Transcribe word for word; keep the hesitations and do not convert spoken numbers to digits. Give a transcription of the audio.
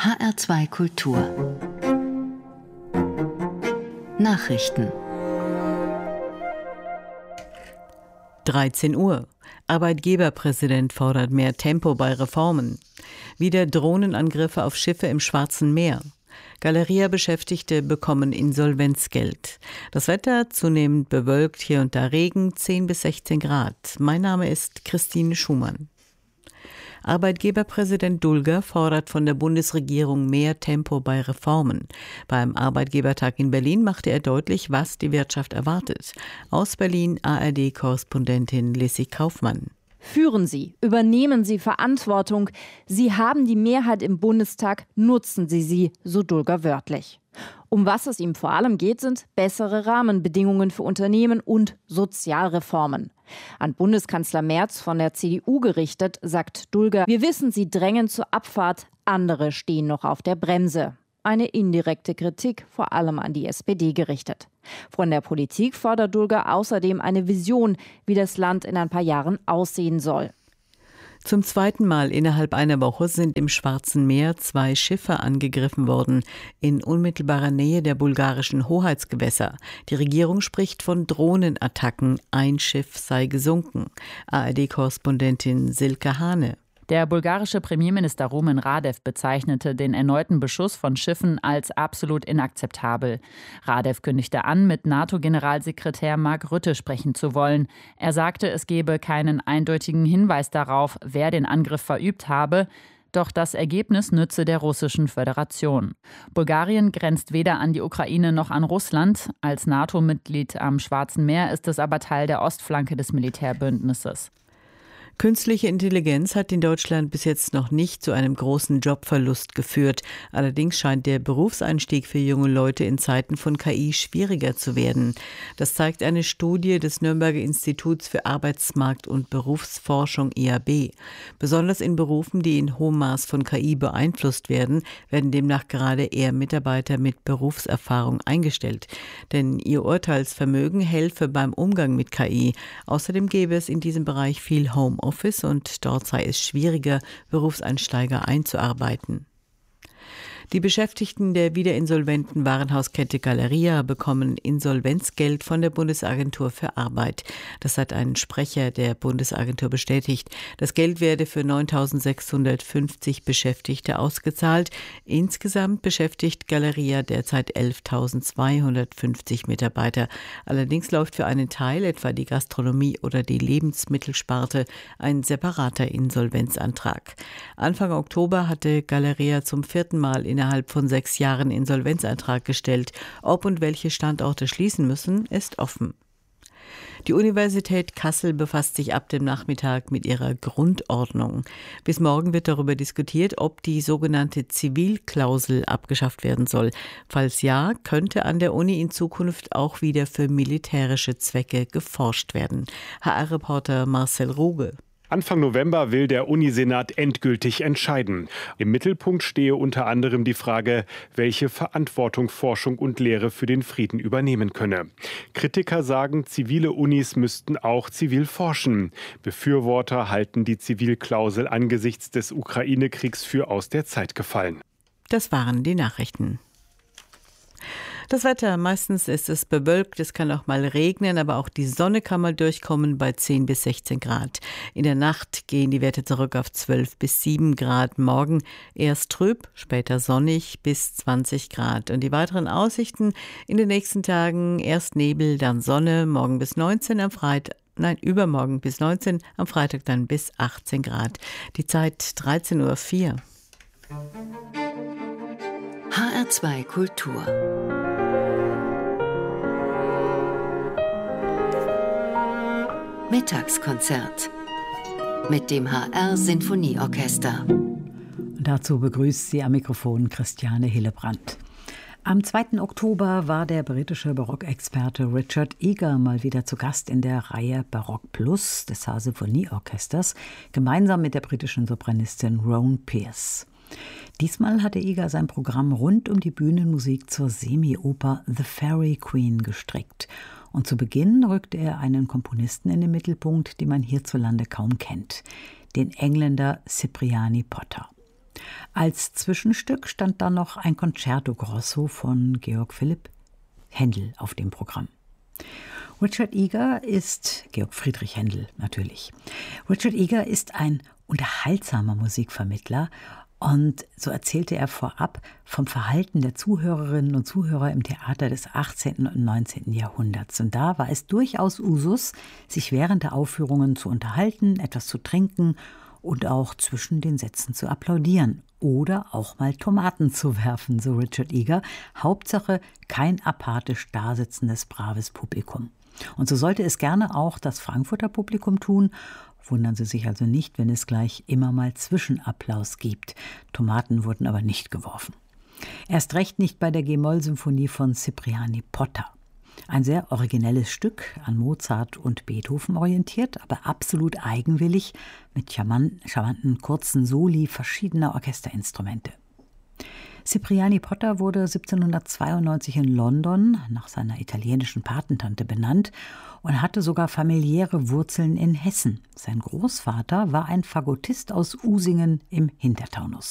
H R zwei Kultur Nachrichten. dreizehn Uhr. Arbeitgeberpräsident fordert mehr Tempo bei Reformen. Wieder Drohnenangriffe auf Schiffe im Schwarzen Meer. Galeria-Beschäftigte bekommen Insolvenzgeld. Das Wetter zunehmend bewölkt, hier und da Regen, zehn bis sechzehn Grad. Mein Name ist Christine Schumann. Arbeitgeberpräsident Dulger fordert von der Bundesregierung mehr Tempo bei Reformen. Beim Arbeitgebertag in Berlin machte er deutlich, was die Wirtschaft erwartet. Aus Berlin A R D-Korrespondentin Lissy Kaufmann. Führen Sie, übernehmen Sie Verantwortung. Sie haben die Mehrheit im Bundestag, nutzen Sie sie, so Dulger wörtlich. Um was es ihm vor allem geht, sind bessere Rahmenbedingungen für Unternehmen und Sozialreformen. An Bundeskanzler Merz von der C D U gerichtet, sagt Dulger, wir wissen, Sie drängen zur Abfahrt, andere stehen noch auf der Bremse. Eine indirekte Kritik, vor allem an die S P D gerichtet. Von der Politik fordert Dulger außerdem eine Vision, wie das Land in ein paar Jahren aussehen soll. Zum zweiten Mal innerhalb einer Woche sind im Schwarzen Meer zwei Schiffe angegriffen worden, in unmittelbarer Nähe der bulgarischen Hoheitsgewässer. Die Regierung spricht von Drohnenattacken, ein Schiff sei gesunken. A R D-Korrespondentin Silke Hane. Der bulgarische Premierminister Rumen Radev bezeichnete den erneuten Beschuss von Schiffen als absolut inakzeptabel. Radev kündigte an, mit NATO-Generalsekretär Mark Rutte sprechen zu wollen. Er sagte, es gebe keinen eindeutigen Hinweis darauf, wer den Angriff verübt habe. Doch das Ergebnis nütze der Russischen Föderation. Bulgarien grenzt weder an die Ukraine noch an Russland. Als NATO-Mitglied am Schwarzen Meer ist es aber Teil der Ostflanke des Militärbündnisses. Künstliche Intelligenz hat in Deutschland bis jetzt noch nicht zu einem großen Jobverlust geführt. Allerdings scheint der Berufseinstieg für junge Leute in Zeiten von K I schwieriger zu werden. Das zeigt eine Studie des Nürnberger Instituts für Arbeitsmarkt- und Berufsforschung I A B. Besonders in Berufen, die in hohem Maß von K I beeinflusst werden, werden demnach gerade eher Mitarbeiter mit Berufserfahrung eingestellt. Denn ihr Urteilsvermögen helfe beim Umgang mit K I. Außerdem gäbe es in diesem Bereich viel Homeoffice. Und dort sei es schwieriger, Berufseinsteiger einzuarbeiten. Die Beschäftigten der wiederinsolventen Warenhauskette Galeria bekommen Insolvenzgeld von der Bundesagentur für Arbeit. Das hat ein Sprecher der Bundesagentur bestätigt. Das Geld werde für neuntausendsechshundertfünfzig Beschäftigte ausgezahlt. Insgesamt beschäftigt Galeria derzeit elftausendzweihundertfünfzig Mitarbeiter. Allerdings läuft für einen Teil, etwa die Gastronomie oder die Lebensmittelsparte, ein separater Insolvenzantrag. Anfang Oktober hatte Galeria zum vierten Mal in innerhalb von sechs Jahren Insolvenzantrag gestellt. Ob und welche Standorte schließen müssen, ist offen. Die Universität Kassel befasst sich ab dem Nachmittag mit ihrer Grundordnung. Bis morgen wird darüber diskutiert, ob die sogenannte Zivilklausel abgeschafft werden soll. Falls ja, könnte an der Uni in Zukunft auch wieder für militärische Zwecke geforscht werden. H R-Reporter Marcel Ruge. Anfang November will der Unisenat endgültig entscheiden. Im Mittelpunkt stehe unter anderem die Frage, welche Verantwortung Forschung und Lehre für den Frieden übernehmen könne. Kritiker sagen, zivile Unis müssten auch zivil forschen. Befürworter halten die Zivilklausel angesichts des Ukraine-Kriegs für aus der Zeit gefallen. Das waren die Nachrichten. Das Wetter, meistens ist es bewölkt, es kann auch mal regnen, aber auch die Sonne kann mal durchkommen bei zehn bis sechzehn Grad. In der Nacht gehen die Werte zurück auf zwölf bis sieben Grad. Morgen erst trüb, später sonnig bis zwanzig Grad. Und die weiteren Aussichten in den nächsten Tagen: erst Nebel, dann Sonne, morgen bis neunzehn, am Freitag, nein, übermorgen bis neunzehn, am Freitag dann bis achtzehn Grad. Die Zeit dreizehn Uhr vier. H R zwei Kultur Mittagskonzert mit dem H R-Sinfonieorchester. Und dazu begrüßt sie am Mikrofon Christiane Hillebrand. Am zweiten Oktober war der britische Barockexperte Richard Eager mal wieder zu Gast in der Reihe Barock Plus des H R-Sinfonieorchesters, gemeinsam mit der britischen Sopranistin Rowan Pierce. Diesmal hatte Eager sein Programm rund um die Bühnenmusik zur Semi-Oper The Fairy Queen gestrickt. Und zu Beginn rückte er einen Komponisten in den Mittelpunkt, den man hierzulande kaum kennt, den Engländer Cipriani Potter. Als Zwischenstück stand dann noch ein Concerto Grosso von Georg Philipp Händel auf dem Programm. Richard Egar ist, Georg Friedrich Händel natürlich, Richard Egar ist ein unterhaltsamer Musikvermittler und so erzählte er vorab vom Verhalten der Zuhörerinnen und Zuhörer im Theater des achtzehnten und neunzehnten Jahrhunderts. Und da war es durchaus Usus, sich während der Aufführungen zu unterhalten, etwas zu trinken und auch zwischen den Sätzen zu applaudieren oder auch mal Tomaten zu werfen, so Richard Egar. Hauptsache kein apathisch dasitzendes, braves Publikum. Und so sollte es gerne auch das Frankfurter Publikum tun. Wundern Sie sich also nicht, wenn es gleich immer mal Zwischenapplaus gibt. Tomaten wurden aber nicht geworfen. Erst recht nicht bei der G-Moll-Symphonie von Cipriani Potter. Ein sehr originelles Stück, an Mozart und Beethoven orientiert, aber absolut eigenwillig, mit charmanten kurzen Soli verschiedener Orchesterinstrumente. Cipriani Potter wurde siebzehnhundertzweiundneunzig in London nach seiner italienischen Patentante benannt und hatte sogar familiäre Wurzeln in Hessen. Sein Großvater war ein Fagottist aus Usingen im Hintertaunus.